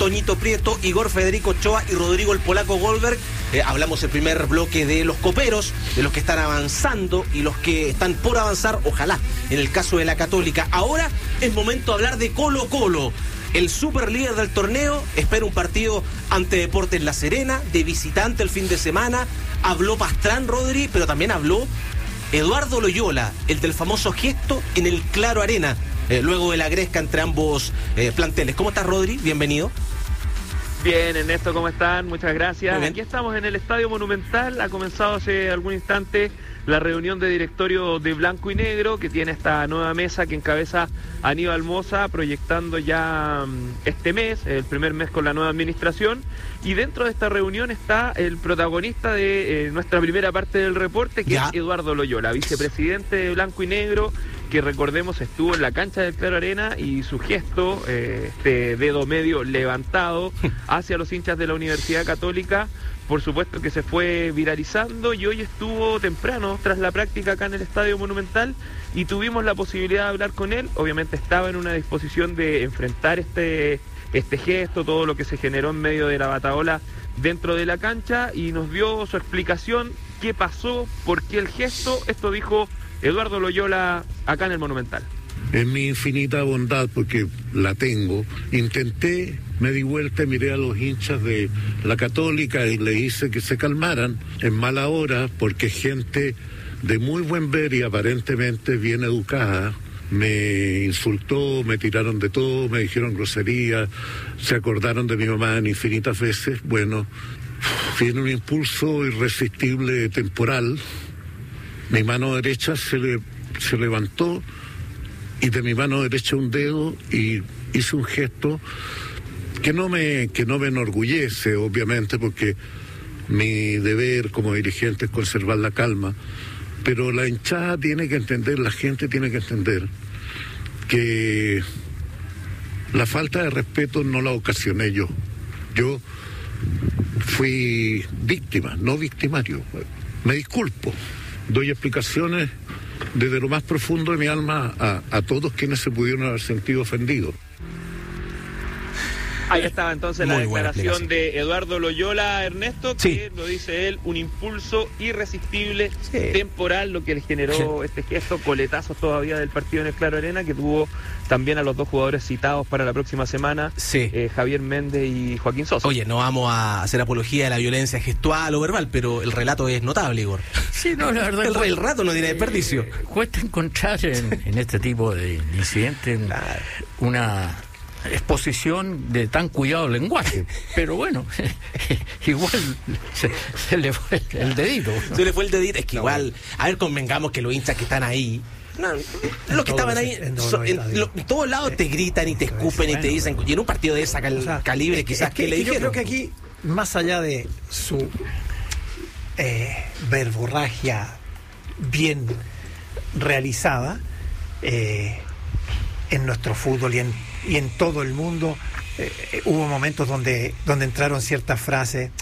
Toñito Prieto, Igor Federico Ochoa y Rodrigo el Polaco Goldberg. Hablamos el primer bloque de los coperos, de los que están avanzando y los que están por avanzar, ojalá, en el caso de la Católica. Ahora es momento de hablar de Colo-Colo. El superlíder del torneo espera un partido ante Deportes La Serena, de visitante el fin de semana. Habló Pastrán, Rodri, pero también habló Eduardo Loyola, el del famoso gesto en el Claro Arena, luego de la gresca entre ambos planteles. ¿Cómo estás, Rodri? Bienvenido. Bien, Ernesto, ¿cómo están? Muchas gracias. Aquí estamos en el Estadio Monumental. Ha comenzado hace algún instante la reunión de directorio de Blanco y Negro, que tiene esta nueva mesa que encabeza Aníbal Mosa, proyectando ya este mes, el primer mes con la nueva administración. Y dentro de esta reunión está el protagonista de nuestra primera parte del reporte, que es Eduardo Loyola, vicepresidente de Blanco y Negro, que recordemos estuvo en la cancha del Claro Arena, y su gesto, este dedo medio levantado hacia los hinchas de la Universidad Católica, por supuesto que se fue viralizando, y hoy estuvo temprano tras la práctica acá en el Estadio Monumental y tuvimos la posibilidad de hablar con él. Obviamente estaba en una disposición de enfrentar este gesto, todo lo que se generó en medio de la batahola dentro de la cancha, y nos dio su explicación, qué pasó, por qué el gesto. Esto dijo Eduardo Loyola acá en el Monumental. En mi infinita bondad, porque la tengo, intenté, me di vuelta y miré a los hinchas de la Católica y le hice que se calmaran en mala hora, porque gente de muy buen ver y aparentemente bien educada me insultó, me tiraron de todo, me dijeron groserías, se acordaron de mi mamá en infinitas veces. Bueno, tiene un impulso irresistible temporal. Mi mano derecha se levantó, y de mi mano derecha un dedo, y hice un gesto que no me enorgullece, obviamente, porque mi deber como dirigente es conservar la calma, pero la hinchada tiene que entender, la gente tiene que entender que la falta de respeto no la ocasioné yo. Yo fui víctima, no victimario. Me disculpo, doy explicaciones desde lo más profundo de mi alma a todos quienes se pudieron haber sentido ofendidos. Ahí estaba entonces la declaración de Eduardo Loyola, Ernesto, que lo dice él, un impulso irresistible, temporal, lo que le generó este gesto, coletazos todavía del partido en el Claro Arena, que tuvo también a los dos jugadores citados para la próxima semana, Javier Méndez y Joaquín Sosa. Oye, no vamos a hacer apología de la violencia gestual o verbal, pero el relato es notable, Igor. Sí, no, la verdad. El relato no tiene desperdicio. Cuesta encontrar en este tipo de incidentes una exposición de tan cuidado lenguaje, pero bueno, igual se le fue el dedito, ¿no? Se le fue el dedito, es que igual, a ver, convengamos que los hinchas que están ahí, los que estaban ahí, en todos lados te gritan y te escupen y te dicen, y en un partido de esa calibre quizás que le dijeron. Yo creo que aquí, más allá de su verborragia bien realizada, en nuestro fútbol y en todo el mundo, hubo momentos donde entraron ciertas frases.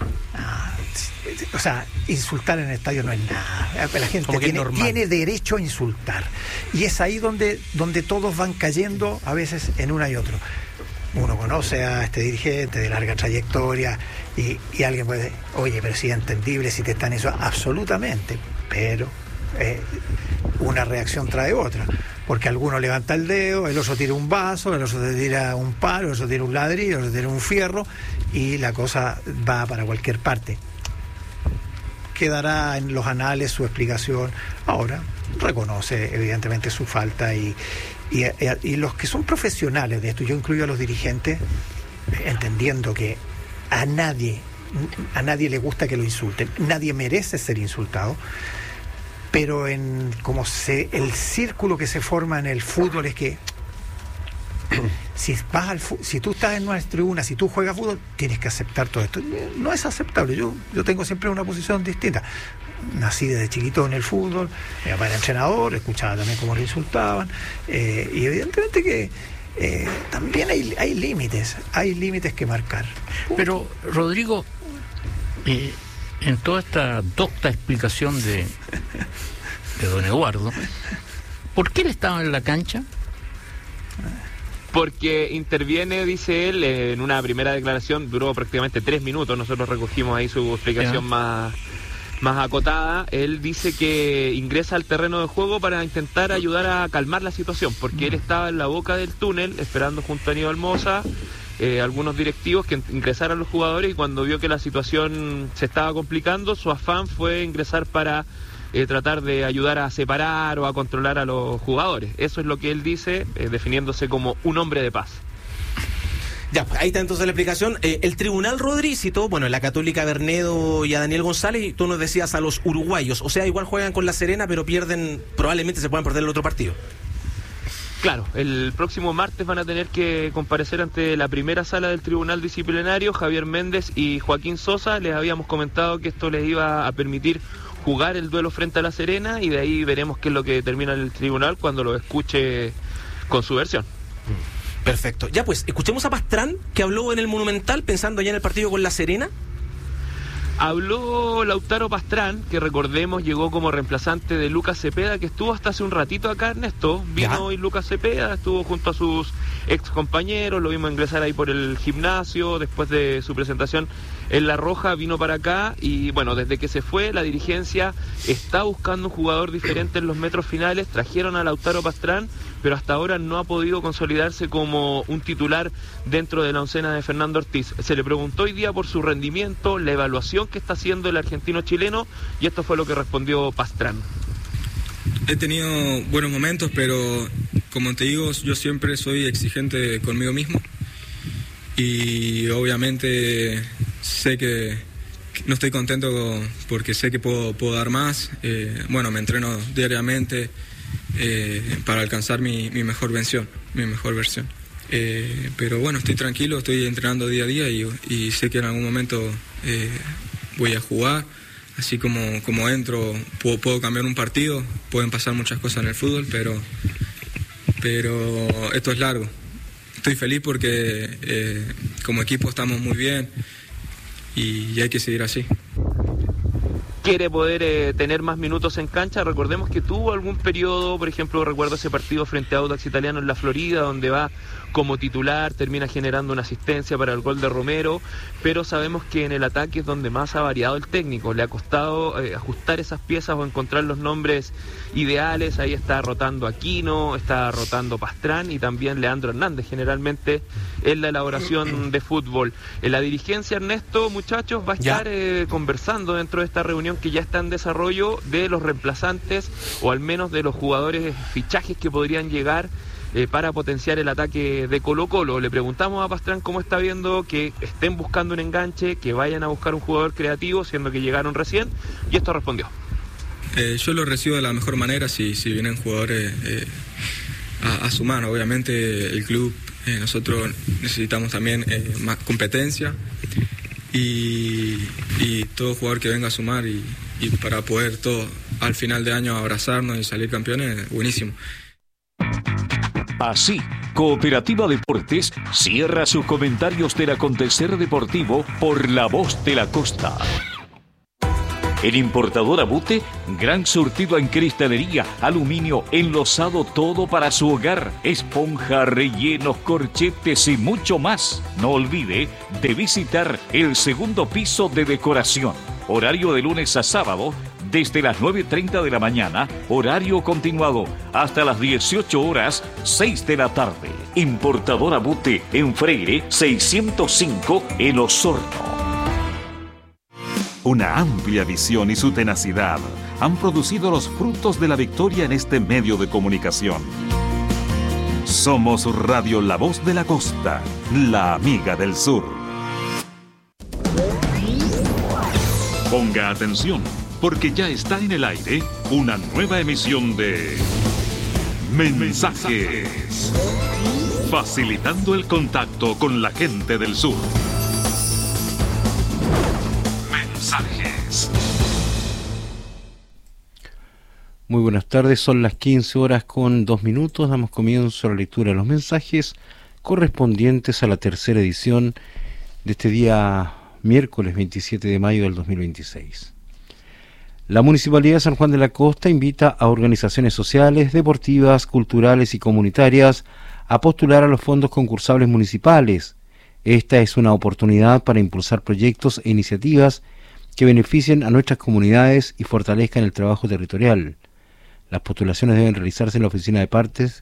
O sea, insultar en el estadio no es nada. La gente tiene derecho a insultar. Y es ahí donde todos van cayendo, a veces en una y otro. Uno conoce a este dirigente de larga trayectoria y alguien puede decir, oye, pero sí es entendible si te están eso. Absolutamente. Pero una reacción trae otra. Porque alguno levanta el dedo, el otro tira un vaso, el otro te tira un palo, el otro tira un ladrillo, el otro tira un fierro, y la cosa va para cualquier parte. Quedará en los anales su explicación. Ahora reconoce evidentemente su falta y los que son profesionales de esto, yo incluyo a los dirigentes, entendiendo que a nadie le gusta que lo insulten, nadie merece ser insultado. Pero el círculo que se forma en el fútbol es que si tú estás en una tribuna, si tú juegas fútbol, tienes que aceptar todo esto. No es aceptable. Yo tengo siempre una posición distinta. Nací desde chiquito en el fútbol, mi papá era entrenador, escuchaba también cómo le insultaban, y evidentemente que también hay límites que marcar. Pero, Rodrigo, en toda esta docta explicación de don Eduardo, ¿por qué él estaba en la cancha? porque interviene, dice él, en una primera declaración, duró prácticamente 3 minutos, nosotros recogimos ahí su explicación más acotada. Él dice que ingresa al terreno de juego para intentar ayudar a calmar la situación, porque él estaba en la boca del túnel esperando junto a Aníbal Mosa, algunos directivos que ingresaran los jugadores, y cuando vio que la situación se estaba complicando, su afán fue ingresar para tratar de ayudar a separar o a controlar a los jugadores. Eso es lo que él dice, definiéndose como un hombre de paz. Ya, ahí está entonces la explicación. El tribunal Rodri citó, bueno, la Católica a Bernedo y a Daniel González, y tú nos decías a los uruguayos. O sea, igual juegan con La Serena, pero pierden, probablemente se puedan perder el otro partido. Claro, el próximo martes van a tener que comparecer ante la primera sala del tribunal disciplinario Javier Méndez y Joaquín Sosa. Les habíamos comentado que esto les iba a permitir jugar el duelo frente a La Serena, y de ahí veremos qué es lo que determina el tribunal cuando lo escuche con su versión. Perfecto. Ya pues, escuchemos a Pastrán, que habló en el Monumental pensando ya en el partido con La Serena. Habló Lautaro Pastrán, que recordemos llegó como reemplazante de Lucas Cepeda, que estuvo hasta hace un ratito acá, Ernesto. Vino hoy Lucas Cepeda, estuvo junto a sus ex compañeros, lo vimos ingresar ahí por el gimnasio, después de su presentación en La Roja vino para acá, y bueno, desde que se fue la dirigencia está buscando un jugador diferente en los metros finales. Trajeron a Lautaro Pastrán, pero hasta ahora no ha podido consolidarse como un titular dentro de la oncena de Fernando Ortiz. Se le preguntó hoy día por su rendimiento, la evaluación que está haciendo el argentino chileno, y esto fue lo que respondió Pastrán. He tenido buenos momentos, pero como te digo, yo siempre soy exigente conmigo mismo, y obviamente sé que no estoy contento porque sé que puedo dar más. Me entreno diariamente para alcanzar mi mejor versión. Pero bueno, estoy tranquilo, estoy entrenando día a día, y sé que en algún momento voy a jugar. Así como entro, puedo cambiar un partido, pueden pasar muchas cosas en el fútbol, pero esto es largo. Estoy feliz porque como equipo estamos muy bien y hay que seguir así. Quiere poder tener más minutos en cancha. Recordemos que tuvo algún periodo, por ejemplo, recuerdo ese partido frente a Audax Italiano en la Florida, donde va como titular, termina generando una asistencia para el gol de Romero, pero sabemos que en el ataque es donde más ha variado el técnico. Le ha costado ajustar esas piezas o encontrar los nombres ideales. Ahí está rotando Aquino, está rotando Pastrán y también Leandro Hernández, generalmente en la elaboración de fútbol. En la dirigencia, Ernesto, muchachos, va a estar conversando dentro de esta reunión que ya está en desarrollo de los reemplazantes, o al menos de los jugadores fichajes que podrían llegar para potenciar el ataque de Colo-Colo. Le preguntamos a Pastrán cómo está viendo que estén buscando un enganche, que vayan a buscar un jugador creativo, siendo que llegaron recién, y esto respondió. Yo lo recibo de la mejor manera si vienen jugadores a su mano. Obviamente el club, nosotros necesitamos también más competencia, y todo jugador que venga a sumar y para poder todo al final de año abrazarnos y salir campeones, buenísimo. Así, Cooperativa Deportes cierra sus comentarios del acontecer deportivo por La Voz de la Costa. En Importadora Bute, gran surtido en cristalería, aluminio, enlosado, todo para su hogar, esponja, rellenos, corchetes y mucho más. No olvide de visitar el segundo piso de decoración. Horario de lunes a sábado, desde las 9:30 de la mañana, horario continuado, hasta las 18 horas, 6 de la tarde. Importadora Bute en Freire 605 en Osorno. Una amplia visión y su tenacidad han producido los frutos de la victoria en este medio de comunicación. Somos Radio La Voz de la Costa, la amiga del sur. Ponga atención, porque ya está en el aire una nueva emisión de Mensajes, facilitando el contacto con la gente del sur. Mensajes. Muy buenas tardes, son las 15:02. Damos comienzo a la lectura de los mensajes correspondientes a la tercera edición de este día miércoles 27 de mayo del 2026. La Municipalidad de San Juan de la Costa invita a organizaciones sociales, deportivas, culturales y comunitarias a postular a los fondos concursables municipales. Esta es una oportunidad para impulsar proyectos e iniciativas que beneficien a nuestras comunidades y fortalezcan el trabajo territorial. Las postulaciones deben realizarse en la oficina de partes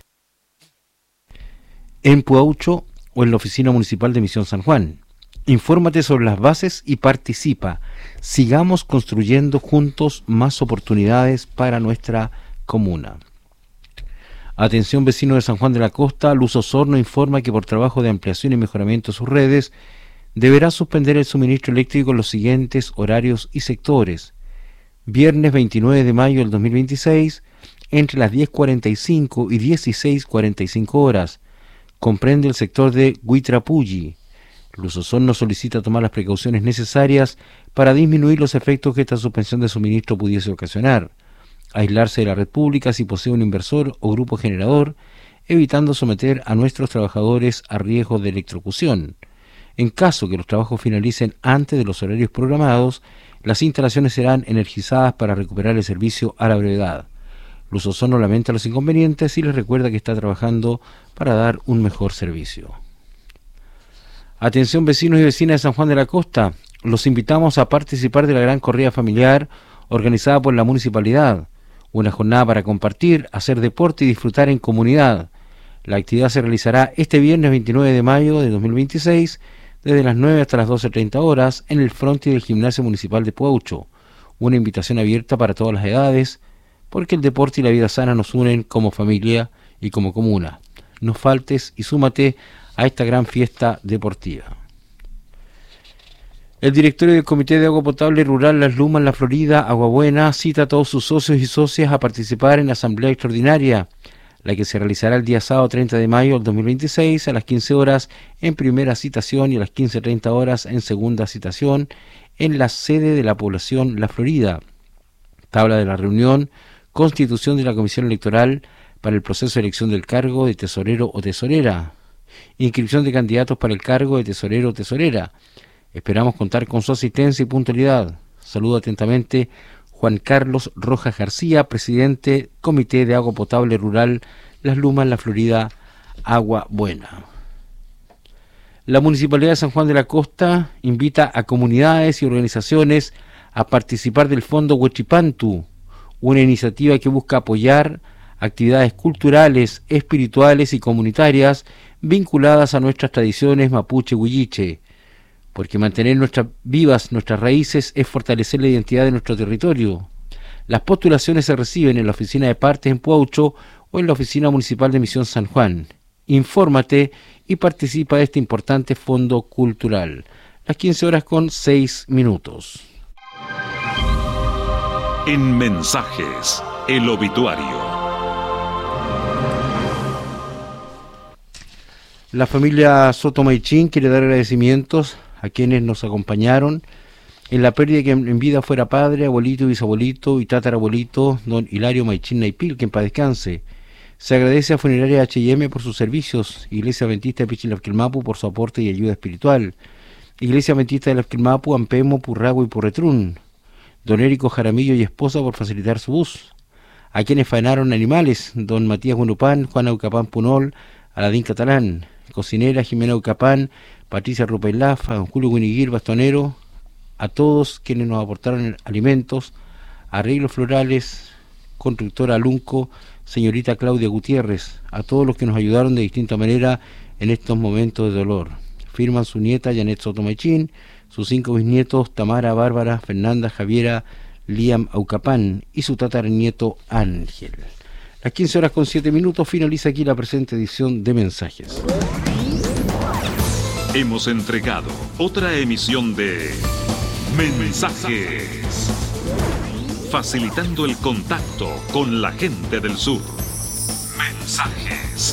en Puaucho o en la oficina municipal de Misión San Juan. Infórmate sobre las bases y participa. Sigamos construyendo juntos más oportunidades para nuestra comuna. Atención, vecinos de San Juan de la Costa, Luz Osorno informa que por trabajo de ampliación y mejoramiento de sus redes, deberá suspender el suministro eléctrico en los siguientes horarios y sectores. Viernes 29 de mayo del 2026, entre las 10:45 y 16:45 horas. Comprende el sector de Huitrapulli. Luz Osorno solicita tomar las precauciones necesarias para disminuir los efectos que esta suspensión de suministro pudiese ocasionar. Aislarse de la red pública si posee un inversor o grupo generador, evitando someter a nuestros trabajadores a riesgo de electrocución. En caso que los trabajos finalicen antes de los horarios programados, las instalaciones serán energizadas para recuperar el servicio a la brevedad. Luz Osorno lamenta los inconvenientes y les recuerda que está trabajando para dar un mejor servicio. Atención, vecinos y vecinas de San Juan de la Costa, los invitamos a participar de la gran corrida familiar organizada por la municipalidad. Una jornada para compartir, hacer deporte y disfrutar en comunidad. La actividad se realizará este viernes 29 de mayo de 2026, desde las 9 hasta las 12:30 horas, en el frontis del Gimnasio Municipal de Puaucho. Una invitación abierta para todas las edades, porque el deporte y la vida sana nos unen como familia y como comuna. No faltes y súmate a esta gran fiesta deportiva. El directorio del Comité de Agua Potable Rural Las Lumas, La Florida, Agua Buena, cita a todos sus socios y socias a participar en la asamblea extraordinaria, la que se realizará el día sábado 30 de mayo del 2026 a las 15 horas en primera citación y a las 15:30 horas en segunda citación en la sede de la población La Florida. Tabla de la reunión, constitución de la Comisión Electoral para el proceso de elección del cargo de tesorero o tesorera, inscripción de candidatos para el cargo de tesorero o tesorera. Esperamos contar con su asistencia y puntualidad. Saludo atentamente Juan Carlos Rojas García, presidente Comité de Agua Potable Rural Las Lumas, La Florida, Agua Buena. La Municipalidad de San Juan de la Costa invita a comunidades y organizaciones a participar del Fondo Huachipantu, una iniciativa que busca apoyar actividades culturales, espirituales y comunitarias vinculadas a nuestras tradiciones mapuche-huilliche, porque mantener vivas nuestras raíces es fortalecer la identidad de nuestro territorio. Las postulaciones se reciben en la oficina de partes en Puaucho o en la oficina municipal de Misión San Juan. Infórmate y participa de este importante fondo cultural. Las 15:06. En Mensajes, el obituario. La familia Soto Maichín quiere dar agradecimientos a quienes nos acompañaron en la pérdida que en vida fuera padre, abuelito, bisabuelito y tatarabuelito, don Hilario Maichín Naipil, que en paz descanse. Se agradece a Funeraria H&M por sus servicios, Iglesia Adventista de Pichilapquilmapu por su aporte y ayuda espiritual, Iglesia Adventista de Lapquilmapu, Ampemo, Purrago y Purretrún, don Érico Jaramillo y esposa por facilitar su bus, a quienes faenaron animales, don Matías Gunupán, Juan Aucapán Punol, Aladín Catalán, cocinera Jimena Aucapán, Patricia Rupeilaf, don Julio Guiniguir Bastonero, a todos quienes nos aportaron alimentos, arreglos florales, constructora Alunco, señorita Claudia Gutiérrez, a todos los que nos ayudaron de distinta manera en estos momentos de dolor. Firman su nieta Janet Soto Maichín, sus 5 bisnietos Tamara, Bárbara, Fernanda, Javiera, Liam Aucapán y su tataranieto Ángel. Las 15:07 finaliza aquí la presente edición de Mensajes. Hemos entregado otra emisión de Mensajes, facilitando el contacto con la gente del sur. Mensajes.